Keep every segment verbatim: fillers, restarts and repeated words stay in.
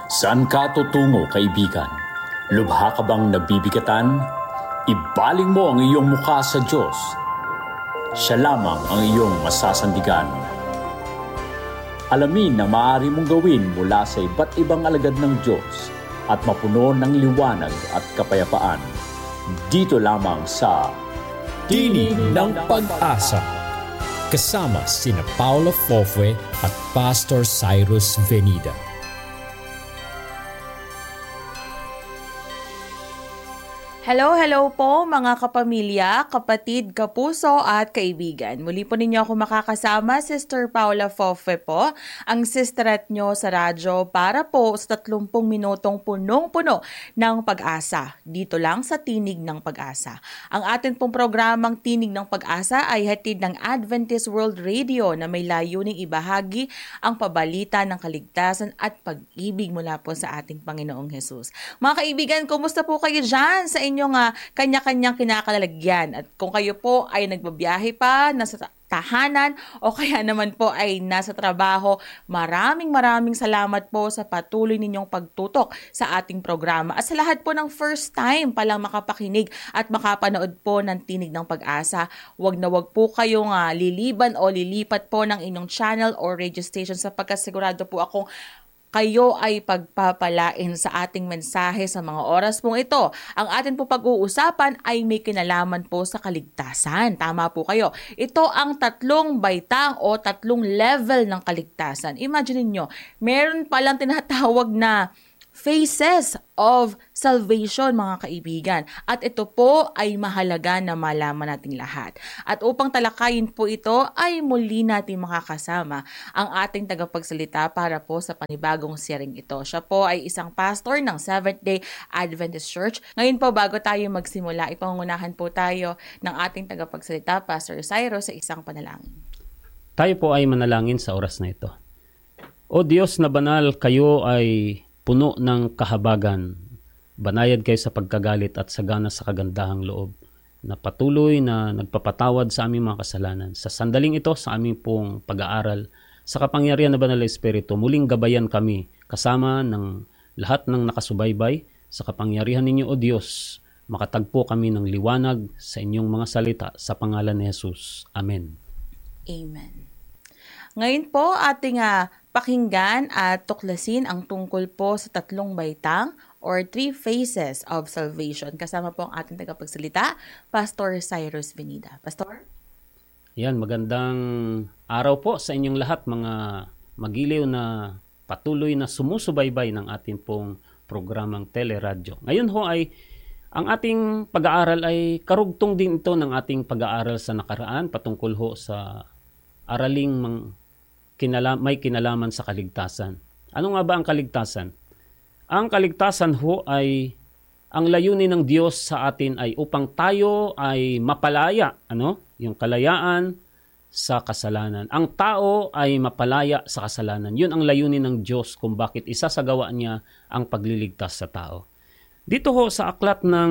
Saan ka tutungo, kaibigan? Lubha ka bang nabibigatan? Ibaling mo ang iyong mukha sa Diyos. Siya lamang ang iyong masasandigan. Alamin na maaari mong gawin mula sa iba't ibang alagad ng Diyos at mapuno ng liwanag at kapayapaan. Dito lamang sa Tinig ng Pag-asa. Kasama sina Paula Fofue at Pastor Cyrus Venida. Hello, hello po mga kapamilya, kapatid, kapuso at kaibigan. Muli po ninyo ako makakasama, Sister Paula Fofue po, ang sisterat nyo sa radyo para po sa tatlumpung minutong punong-puno ng pag-asa. Dito lang sa Tinig ng Pag-asa. Ang atin pong programang Tinig ng Pag-asa ay hatid ng Adventist World Radio na may layuning ibahagi ang pabalita ng kaligtasan at pag-ibig mula po sa ating Panginoong Hesus. Mga kaibigan, kumusta po kayo dyan sa inyo? yung uh, kanya-kanyang kinakalalagyan. At kung kayo po ay nagbabiyahe pa, nasa tahanan, o kaya naman po ay nasa trabaho, maraming maraming salamat po sa patuloy ninyong pagtutok sa ating programa. At sa lahat po ng first time palang makapakinig at makapanood po ng Tinig ng Pag-asa, wag na wag po kayong uh, liliban o lilipat po ng inyong channel or radio station sapagkat sigurado po akong kayo ay pagpapalain sa ating mensahe sa mga oras pong ito. Ang atin po pag-uusapan ay may kinalaman po sa kaligtasan. Tama po kayo. Ito ang tatlong baitang o tatlong level ng kaligtasan. Imagine niyo, meron palang tinatawag na phases of salvation, mga kaibigan. At ito po ay mahalaga na malaman nating lahat. At upang talakayin po ito, ay muli natin makakasama ang ating tagapagsalita para po sa panibagong series ito. Siya po ay isang pastor ng Seventh-day Adventist Church. Ngayon po, bago tayo magsimula, ipangunahan po tayo ng ating tagapagsalita, Pastor Cyrus, sa isang panalangin. Tayo po ay manalangin sa oras na ito. O Diyos na banal, kayo ay puno ng kahabagan. Banayad kayo sa pagkagalit at sagana sa kagandahang loob na patuloy na nagpapatawad sa aming mga kasalanan. Sa sandaling ito, sa aming pong pag-aaral, sa kapangyarihan na Banal na Espiritu, muling gabayan kami kasama ng lahat ng nakasubaybay. Sa kapangyarihan ninyo, O Diyos, makatagpo kami ng liwanag sa inyong mga salita sa pangalan ni Jesus. Amen. Amen. Ngayon po, ating uh, pakinggan at tuklasin ang tungkol po sa tatlong baitang or three phases of salvation. Kasama po ang ating tagapagsalita, Pastor Cyrus Venida. Pastor? Yan, magandang araw po sa inyong lahat, mga magiliw na patuloy na sumusubaybay ng ating pong programang teleradyo. Ngayon ho ay ang ating pag-aaral ay karugtong din ito ng ating pag-aaral sa nakaraan patungkol ho sa araling mang Kinala, may kinalaman sa kaligtasan. Ano nga ba ang kaligtasan? Ang kaligtasan ho ay ang layunin ng Diyos sa atin ay upang tayo ay mapalaya, ano? Yung kalayaan sa kasalanan. Ang tao ay mapalaya sa kasalanan. Yun ang layunin ng Diyos kung bakit isasagawa niya ang pagliligtas sa tao. Dito ho sa aklat ng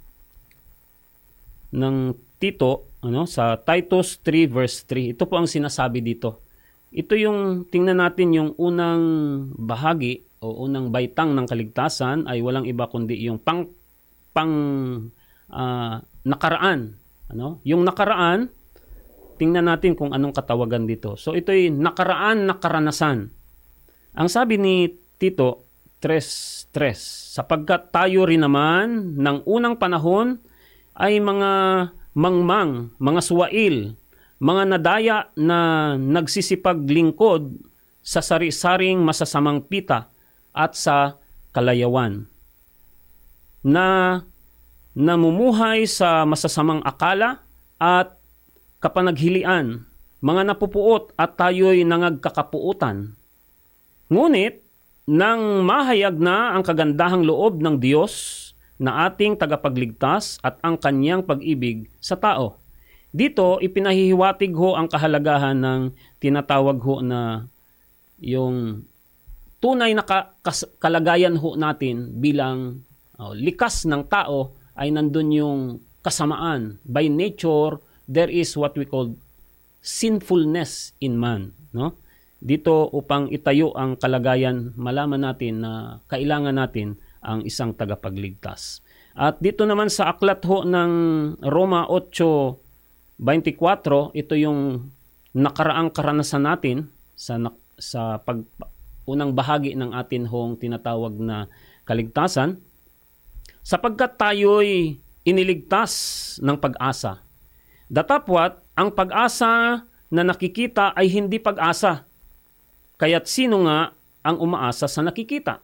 ng Tito, ano, sa Titus three verse three, ito po ang sinasabi dito. Ito yung, tingnan natin yung unang bahagi o unang baitang ng kaligtasan ay walang iba kundi yung pang, pang uh, nakaraan. Ano? Yung nakaraan, tingnan natin kung anong katawagan dito. So ito'y nakaraan na karanasan. Ang sabi ni Tito, tres, tres, sapagkat tayo rin naman ng unang panahon ay mga mangmang, mga suwail, mga nadaya na nagsisipaglingkod sa sari-saring masasamang pita at sa kalayawan, na namumuhay sa masasamang akala at kapanaghilian, mga napupuot at tayo'y nangagkakapuutan. Ngunit, nang mahayag na ang kagandahang loob ng Diyos na ating tagapagligtas at ang kanyang pag-ibig sa tao, dito, ipinahihiwatig ho ang kahalagahan ng tinatawag ho na yung tunay na ka- kas- kalagayan ho natin bilang oh, likas ng tao ay nandun yung kasamaan. By nature, there is what we call sinfulness in man. No? dito upang itayo ang kalagayan, malaman natin na kailangan natin ang isang tagapagligtas. At dito naman sa aklat ho ng Roma eight twenty-four, ito yung nakaraang karanasan natin sa sa pag unang bahagi ng atin hong tinatawag na kaligtasan, sapagkat tayo'y iniligtas ng pag-asa. Datapwat, ang pag-asa na nakikita ay hindi pag-asa. Kaya't sino nga ang umaasa sa nakikita?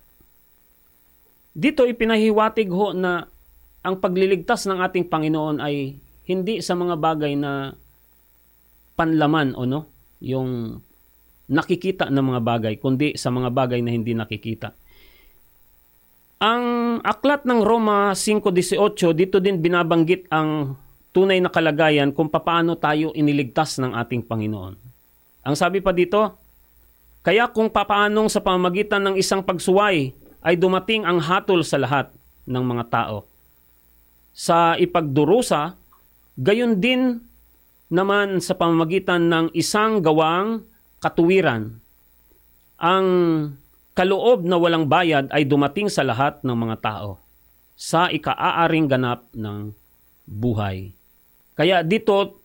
Dito ipinahiwatig ho na ang pagliligtas ng ating Panginoon ay hindi sa mga bagay na panlaman o no, yung nakikita ng mga bagay, kundi sa mga bagay na hindi nakikita. Ang aklat ng Roma five eighteen, dito din binabanggit ang tunay na kalagayan kung paano tayo iniligtas ng ating Panginoon. Ang sabi pa dito, kaya kung papaanong sa pamamagitan ng isang pagsuway ay dumating ang hatol sa lahat ng mga tao. Sa ipagdurusa, gayon din naman sa pamamagitan ng isang gawang katuwiran. Ang kaloob na walang bayad ay dumating sa lahat ng mga tao sa ikaaaring ganap ng buhay. Kaya dito,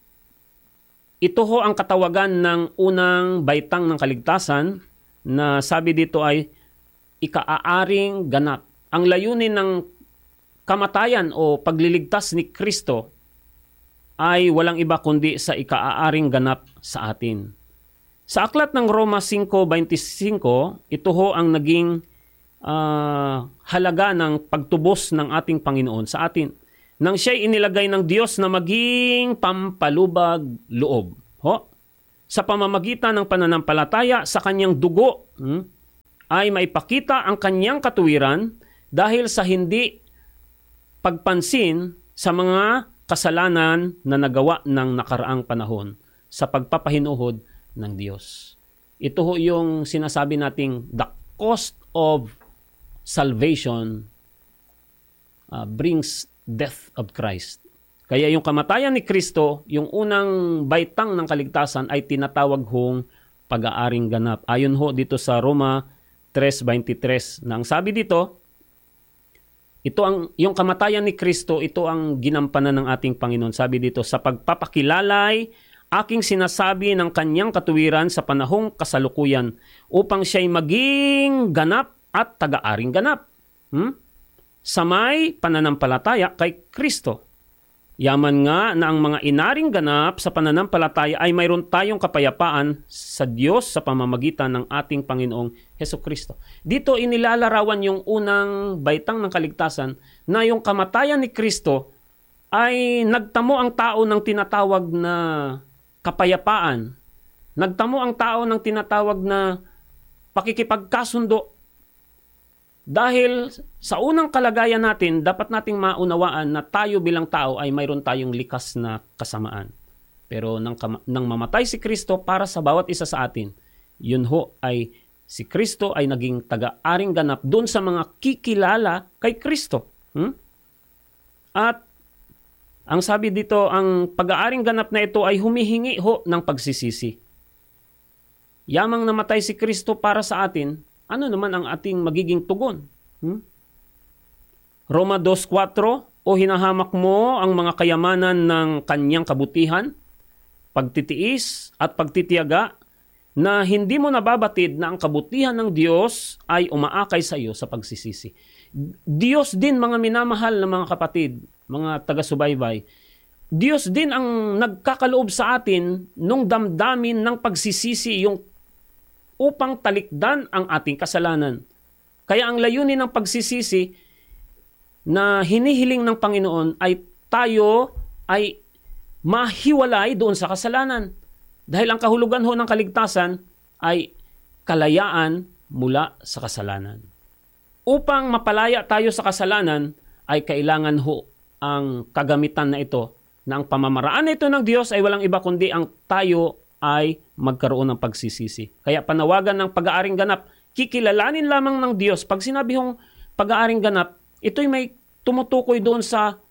ito ho ang katawagan ng unang baitang ng kaligtasan na sabi dito ay ikaaaring ganap. Ang layunin ng kamatayan o pagliligtas ni Kristo ay walang iba kundi sa ikaaaring ganap sa atin. Sa aklat ng Roma five twenty-five, ito ho ang naging uh, halaga ng pagtubos ng ating Panginoon sa atin. Nang siya'y inilagay ng Diyos na maging pampalubag loob. Ho? Sa pamamagitan ng pananampalataya sa kanyang dugo, hmm, ay maipakita ang kanyang katuwiran dahil sa hindi pagpansin sa mga kasalanan na nagawa ng nakaraang panahon sa pagpapahinuhod ng Diyos. Ito ho yung sinasabi nating the cost of salvation uh, brings death of Christ. Kaya yung kamatayan ni Kristo, yung unang baitang ng kaligtasan ay tinatawag hong pag-aaring ganap. Ayon ho dito sa Roma three twenty-three, na ang sabi dito, ito ang yung kamatayan ni Kristo, ito ang ginampanan ng ating Panginoon. Sabi dito, sa pagpapakilalay aking sinasabi ng kanyang katuwiran sa panahong kasalukuyan upang siya'y maging ganap at taga-aring ganap. Hmm? Sa may pananampalataya kay Kristo. Yaman nga na ang mga inaring ganap sa pananampalataya ay mayroon tayong kapayapaan sa Diyos sa pamamagitan ng ating Panginoong Hesukristo. Dito inilalarawan yung unang baitang ng kaligtasan na yung kamatayan ni Kristo ay nagtamo ang tao ng tinatawag na kapayapaan. Nagtamo ang tao ng tinatawag na pakikipagkasundo. Dahil sa unang kalagayan natin, dapat nating maunawaan na tayo bilang tao ay mayroon tayong likas na kasamaan. Pero nang, nang mamatay si Kristo para sa bawat isa sa atin, yun ho ay si Kristo ay naging taga-aring ganap doon sa mga kikilala kay Kristo. Hmm? At ang sabi dito, ang pag-aaring ganap na ito ay humihingi ho ng pagsisisi. Yamang namatay si Kristo para sa atin, ano naman ang ating magiging tugon? Hmm? Roma two four, o hinahamak mo ang mga kayamanan ng kanyang kabutihan, pagtitiis at pagtitiyaga, na hindi mo nababatid na ang kabutihan ng Diyos ay umaakay sa iyo sa pagsisisi. Diyos din, mga minamahal na mga kapatid, mga taga-subaybay, Diyos din ang nagkakaloob sa atin nung damdamin ng pagsisisi, yung upang talikdan ang ating kasalanan. Kaya ang layunin ng pagsisisi na hinihiling ng Panginoon ay tayo ay mahiwalay doon sa kasalanan. Dahil ang kahulugan ho ng kaligtasan ay kalayaan mula sa kasalanan. Upang mapalaya tayo sa kasalanan ay kailangan ho ang kagamitan na ito, na ang pamamaraan na ito ng Diyos ay walang iba kundi ang tayo ay magkaroon ng pagsisisi. Kaya panawagan ng pag-aaring ganap, kikilalanin lamang ng Diyos. Pag sinabi hong pag-aaring ganap, ito'y may tumutukoy doon sa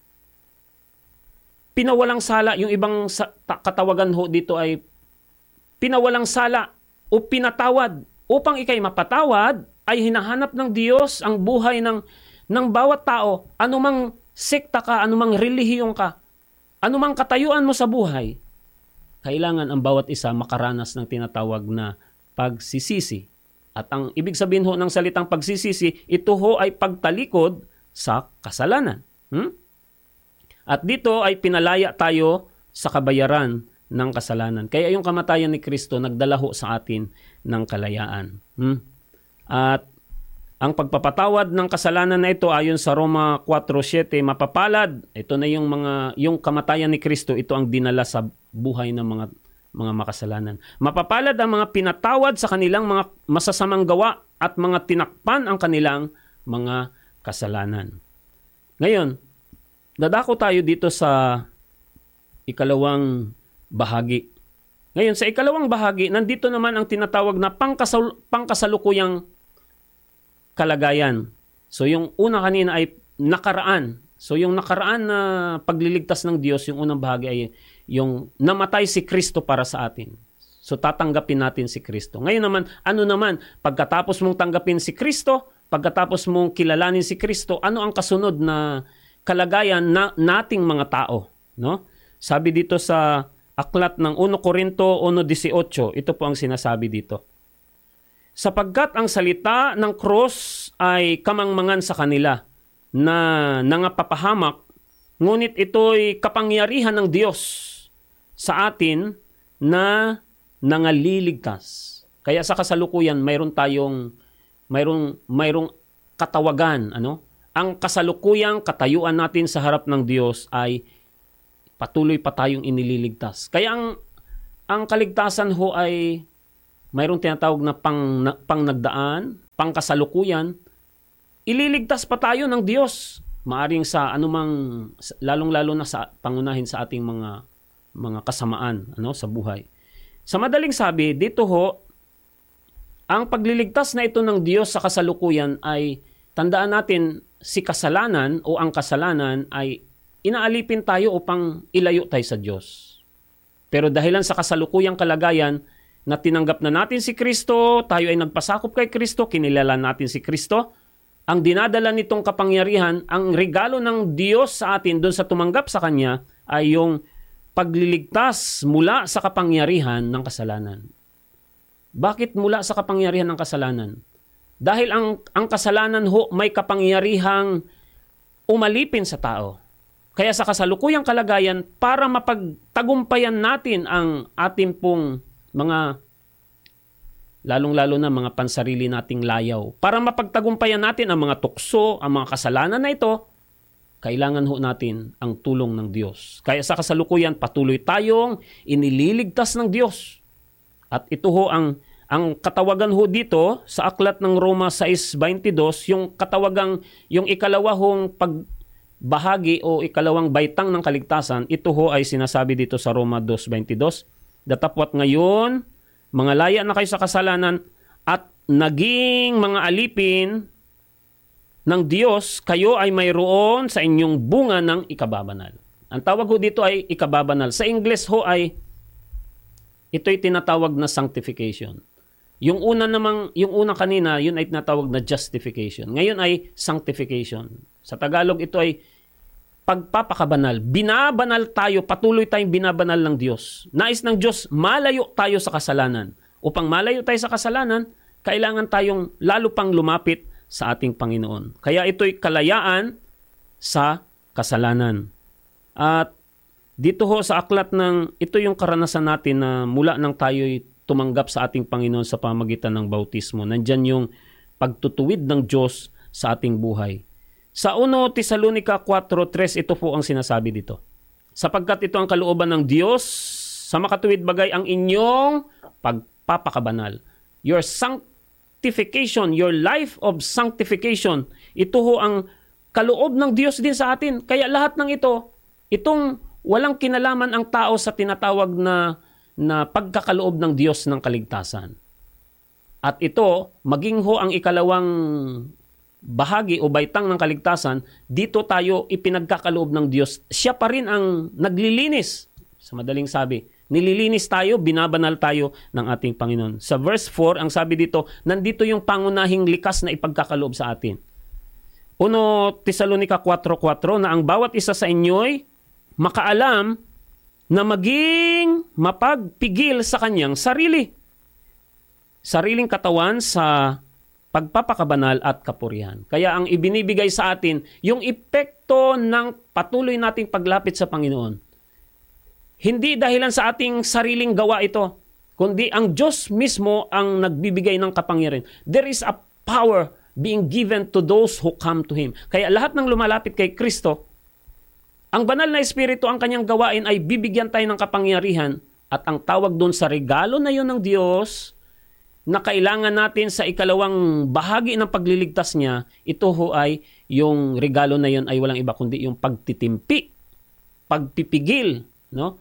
pinawalang sala. Yung ibang sa, ta, katawagan ho dito ay pinawalang sala o pinatawad. Upang ikay mapatawad, ay hinahanap ng Diyos ang buhay ng, ng bawat tao. Anumang sekta ka, anumang relihiyon ka, anumang katayuan mo sa buhay, kailangan ang bawat isa makaranas ng tinatawag na pagsisisi. At ang ibig sabihin ho ng salitang pagsisisi, ito ho ay pagtalikod sa kasalanan. Hmm? At dito ay pinalaya tayo sa kabayaran ng kasalanan. Kaya yung kamatayan ni Kristo nagdala ho sa atin ng kalayaan. Hmm? At ang pagpapatawad ng kasalanan na ito ayon sa Roma four seven, mapapalad. Ito na yung mga yung kamatayan ni Kristo, ito ang dinala sa buhay ng mga mga makasalanan. Mapapalad ang mga pinatawad sa kanilang mga masasamang gawa at mga tinakpan ang kanilang mga kasalanan. Ngayon, dadako tayo dito sa ikalawang bahagi. Ngayon, sa ikalawang bahagi, nandito naman ang tinatawag na pangkasal- pangkasalukuyang kalagayan. So, yung una kanina ay nakaraan. So, yung nakaraan na pagliligtas ng Diyos, yung unang bahagi ay yung namatay si Kristo para sa atin. So, tatanggapin natin si Kristo. Ngayon naman, ano naman, pagkatapos mong tanggapin si Kristo, pagkatapos mong kilalanin si Kristo, ano ang kasunod na kalagayan na nating mga tao? No? Sabi dito sa aklat ng First Corinto one eighteen, ito po ang sinasabi dito. Sapagkat ang salita ng cross ay kamangmangan sa kanila na nangapapahamak, ngunit ito'y kapangyarihan ng Diyos sa atin na nangaliligtas. Kaya sa kasalukuyan, mayroon tayong mayroong mayroong katawagan, ano? Ang kasalukuyang katayuan natin sa harap ng Diyos ay patuloy pa tayong inililigtas. Kaya ang ang kaligtasan ho ay mayroong tinatawag na pang, na, pang nagdaan, pang kasalukuyan. Ililigtas pa tayo ng Diyos. Maaring sa anumang, lalong-lalo na sa pangunahin sa ating mga mga kasamaan, ano, sa buhay. Sa madaling sabi, dito ho, ang pagliligtas na ito ng Diyos sa kasalukuyan ay, tandaan natin, si kasalanan o ang kasalanan ay inaalipin tayo upang ilayo tayo sa Diyos. Pero dahilan sa kasalukuyang kalagayan na tinanggap na natin si Kristo, tayo ay nagpasakop kay Kristo, kinilala natin si Kristo, ang dinadala nitong kapangyarihan, ang regalo ng Diyos sa atin doon sa tumanggap sa Kanya ay yung pagliligtas mula sa kapangyarihan ng kasalanan. Bakit mula sa kapangyarihan ng kasalanan? Dahil ang, ang kasalanan ho may kapangyarihang umalipin sa tao. Kaya sa kasalukuyang kalagayan, para mapagtagumpayan natin ang ating pong mga, lalong-lalo na mga pansarili nating layaw, para mapagtagumpayan natin ang mga tukso, ang mga kasalanan na ito, kailangan ho natin ang tulong ng Diyos. Kaya sa kasalukuyan, patuloy tayong inililigtas ng Diyos. At ito ho ang, ang katawagan ho dito sa aklat ng Roma six twenty-two, yung katawagang, yung ikalawa hong pagbahagi o ikalawang baitang ng kaligtasan, ito ho ay sinasabi dito sa Roma two twenty-two. Datapwat ngayon, mga laya na kayo sa kasalanan at naging mga alipin ng Diyos, kayo ay mayroon sa inyong bunga ng ikababanal. Ang tawag ho dito ay ikababanal. Sa English ho ay, ito'y tinatawag na sanctification. Yung una namang, yung una kanina, yun ay tinatawag na justification. Ngayon ay sanctification. Sa Tagalog, ito ay pagpapakabanal. Binabanal tayo, patuloy tayong binabanal ng Diyos. Nais ng Diyos, malayo tayo sa kasalanan. Upang malayo tayo sa kasalanan, kailangan tayong lalo pang lumapit sa ating Panginoon. Kaya ito'y kalayaan sa kasalanan. At dito ho sa aklat ng, ito yung karanasan natin na mula nang tayo'y tumanggap sa ating Panginoon sa pamagitan ng bautismo. Nandyan yung pagtutuwid ng Diyos sa ating buhay. Sa First Thessalonica four three, ito po ang sinasabi dito. Sapagkat ito ang kalooban ng Diyos, sa makatuwid bagay ang inyong pagpapakabanal. Your sanctification, your life of sanctification. Ito ho ang kaloob ng Diyos din sa atin. Kaya lahat ng ito, itong walang kinalaman ang tao sa tinatawag na, na pagkakaloob ng Diyos ng kaligtasan. At ito, maging ho ang ikalawang bahagi o baitang ng kaligtasan, dito tayo ipinagkakaloob ng Diyos. Siya pa rin ang naglilinis. Sa madaling sabi, Nililinis tayo, binabanal tayo ng ating Panginoon. Sa verse four, ang sabi dito, nandito yung pangunahing likas na ipagkakaloob sa atin. Uno Tesalonica four four na ang bawat isa sa inyo'y makaalam na maging mapagpigil sa kanyang sarili. Sariling katawan sa pagpapakabanal at kapurihan. Kaya ang ibinibigay sa atin, yung epekto ng patuloy nating paglapit sa Panginoon. Hindi dahilan sa ating sariling gawa ito, kundi ang Diyos mismo ang nagbibigay ng kapangyarihan. There is a power being given to those who come to Him. Kaya lahat ng lumalapit kay Kristo, ang banal na Espiritu ang kanyang gawain ay bibigyan tayo ng kapangyarihan at ang tawag doon sa regalo na yun ng Diyos na kailangan natin sa ikalawang bahagi ng pagliligtas niya, ito ho ay yung regalo na yun ay walang iba kundi yung pagtitimpi, pagpipigil, no?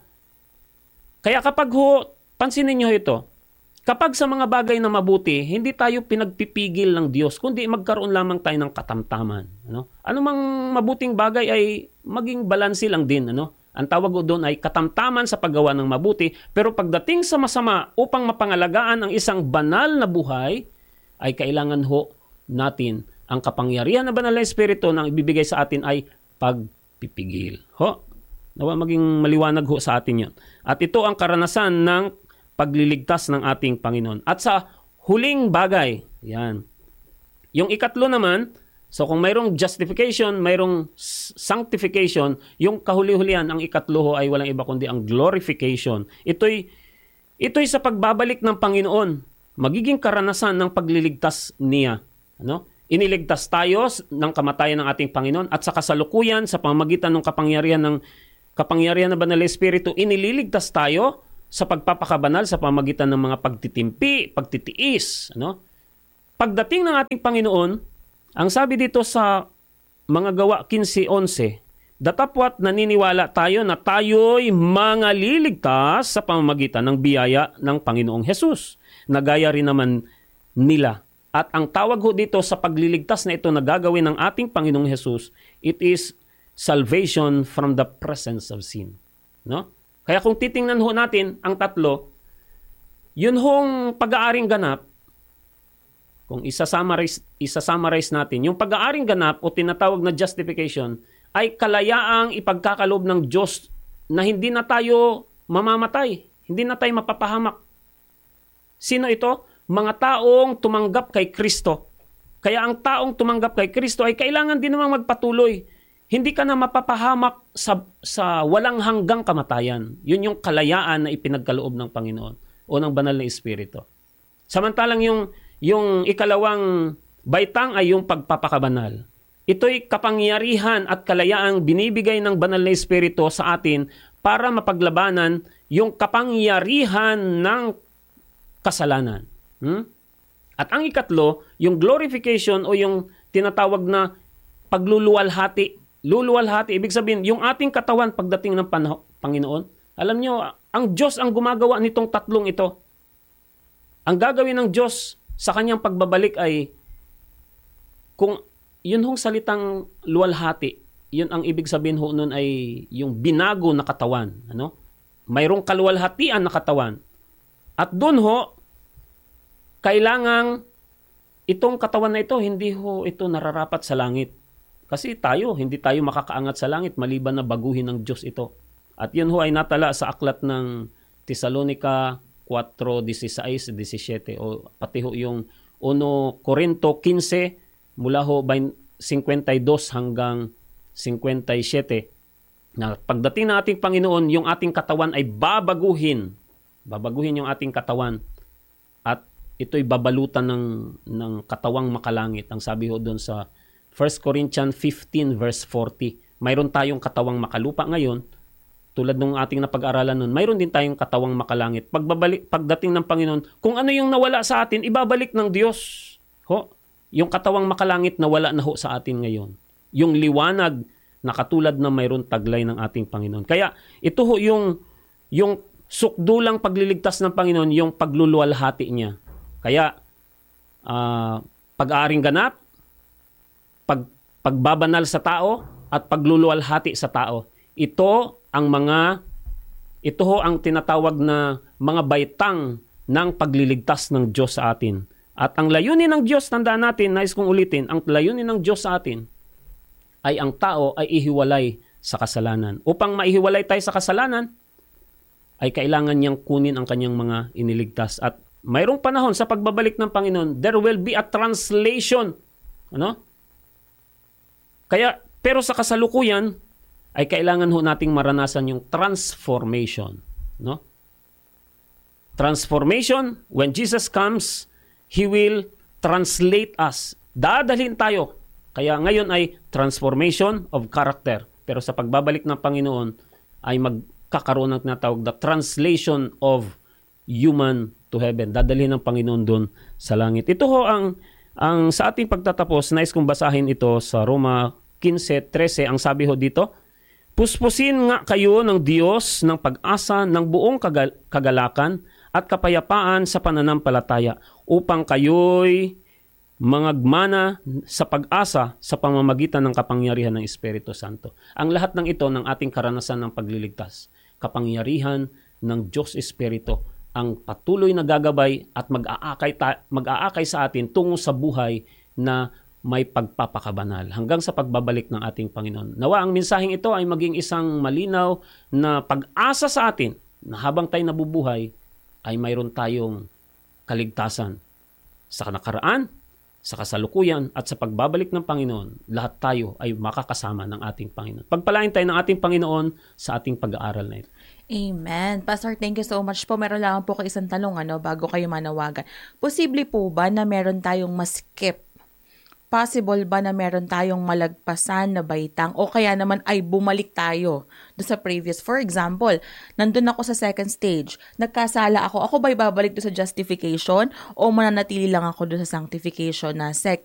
Kaya kapag ho, pansinin nyo ito, kapag sa mga bagay na mabuti, hindi tayo pinagpipigil ng Diyos, kundi magkaroon lamang tayo ng katamtaman. Ano? Anumang mabuting bagay ay maging balanse lang din. Ano? Ang tawag ko doon ay katamtaman sa paggawa ng mabuti, pero pagdating sa masama upang mapangalagaan ang isang banal na buhay, ay kailangan ho natin ang kapangyarihan ng banal na Espiritu na ibibigay sa atin ay pagpipigil. Ho? Nawa maging maliwanag ho sa atin yun. At ito ang karanasan ng pagliligtas ng ating Panginoon. At sa huling bagay, yan. Yung ikatlo naman, so kung mayroong justification, mayroong sanctification, yung kahuli-hulihan, ang ikatlo ho ay walang iba kundi ang glorification. Ito'y, ito'y sa pagbabalik ng Panginoon. Magiging karanasan ng pagliligtas niya. Ano? Iniligtas tayo ng kamatayan ng ating Panginoon at sa kasalukuyan, sa pamamagitan ng kapangyarihan ng kapangyarihan ng Banal na Espiritu, inililigtas tayo sa pagpapakabanal sa pamamagitan ng mga pagtitimpi, pagtitiis. Ano? Pagdating ng ating Panginoon, ang sabi dito sa mga gawa fifteen eleven, datapwat naniniwala tayo na tayo'y mga liligtas sa pamamagitan ng biyaya ng Panginoong Hesus. Nagaya rin naman nila. At ang tawag ho dito sa pagliligtas na ito na gagawin ng ating Panginoong Hesus, it is salvation from the presence of sin. No? Kaya kung titingnan ho natin ang tatlo, yun hong pag-aaring ganap, kung isa-summarize, isa-summarize natin, yung pag-aaring ganap o tinatawag na justification ay kalayaang ipagkakaloob ng Diyos na hindi na tayo mamamatay, hindi na tayo mapapahamak. Sino ito? Mga taong tumanggap kay Kristo. Kaya ang taong tumanggap kay Kristo ay kailangan din namang magpatuloy. Hindi ka na mapapahamak sa, sa walang hanggang kamatayan. Yun yung kalayaan na ipinagkaloob ng Panginoon o ng Banal na Espiritu. Samantalang yung, yung ikalawang baitang ay yung pagpapakabanal. Ito'y kapangyarihan at kalayaang binibigay ng Banal na Espiritu sa atin para mapaglabanan yung kapangyarihan ng kasalanan. Hmm? At ang ikatlo, yung glorification o yung tinatawag na pagluluwalhati. Luluwalhati, ibig sabihin, yung ating katawan pagdating ng Pan- Panginoon, alam nyo, ang Diyos ang gumagawa nitong tatlong ito. Ang gagawin ng Diyos sa kanyang pagbabalik ay, kung yun hong salitang luwalhati, yun ang ibig sabihin ho nun ay yung binago na katawan. Ano? Mayroong kaluwalhatian na katawan. At dun ho, kailangang itong katawan na ito, hindi ho ito nararapat sa langit. Kasi tayo, hindi tayo makakaangat sa langit maliban na baguhin ng Diyos ito. At yun ho ay natala sa aklat ng Tesalonica four sixteen seventeen o pati ho yung Uno Corinto fifteen mula ho fifty-two hanggang fifty-seven. Na pagdating ng ating Panginoon, yung ating katawan ay babaguhin. Babaguhin yung ating katawan. At ito'y babalutan ng, ng katawang makalangit. Ang sabi ho doon sa First Corinthians fifteen verse forty. Mayroon tayong katawang makalupa ngayon, tulad ng ating napag-aralan nun, mayroon din tayong katawang makalangit. Pagbabalik, pagdating ng Panginoon, kung ano yung nawala sa atin, ibabalik ng Diyos. Ho? Yung katawang makalangit nawala na ho sa atin ngayon. Yung liwanag na katulad na mayroon taglay ng ating Panginoon. Kaya ito ho yung, yung sukdulang pagliligtas ng Panginoon, yung pagluluwalhati niya. Kaya uh, pag-aaring ganap, pag, pagbabanal sa tao at pagluluwalhati sa tao. Ito ang mga Ito ho ang tinatawag na mga baitang ng pagliligtas ng Diyos sa atin. At ang layunin ng Diyos, tandaan natin, nais kong ulitin, ang layunin ng Diyos sa atin ay ang tao ay ihiwalay sa kasalanan. Upang maihiwalay tayo sa kasalanan, ay kailangan niyang kunin ang kanyang mga iniligtas. At mayroong panahon sa pagbabalik ng Panginoon, there will be a translation. Ano? Kaya, pero sa kasalukuyan, ay kailangan ho nating maranasan yung transformation. No? Transformation, when Jesus comes, He will translate us. Dadalhin tayo. Kaya ngayon ay transformation of character. Pero sa pagbabalik ng Panginoon ay magkakaroon ng tinatawag the translation of human to heaven. Dadalhin ng Panginoon doon sa langit. Ito ho ang, ang sa ating pagtatapos, nais kong basahin ito sa Roma fifteen thirteen. Ang sabi ho dito, puspusin nga kayo ng Diyos ng pag-asa ng buong kagal- kagalakan at kapayapaan sa pananampalataya upang kayo'y mangagmana sa pag-asa sa pamamagitan ng kapangyarihan ng Espiritu Santo. Ang lahat ng ito ng ating karanasan ng pagliligtas. Kapangyarihan ng Diyos Espiritu ang patuloy na gagabay at mag-aakay, ta- mag-aakay sa atin tungo sa buhay na may pagpapakabanal hanggang sa pagbabalik ng ating Panginoon. Nawa ang mensaheng ito ay maging isang malinaw na pag-asa sa atin na habang tayo nabubuhay ay mayroon tayong kaligtasan sa nakaraan, sa kasalukuyan at sa pagbabalik ng Panginoon. Lahat tayo ay makakasama ng ating Panginoon. Pagpalain tayo ng ating Panginoon sa ating pag-aaral na ito. Amen. Pastor, thank you so much po. Meron lang po kayo isang tanong ano, bago kayo manawagan. Posible po ba na meron tayong ma-skip? Possible ba na meron tayong malagpasan na baitang o kaya naman ay bumalik tayo do sa previous? For example, nandun ako sa second stage, nagkasala ako, ako ba'y babalik do sa justification o mananatili lang ako do sa sanctification na second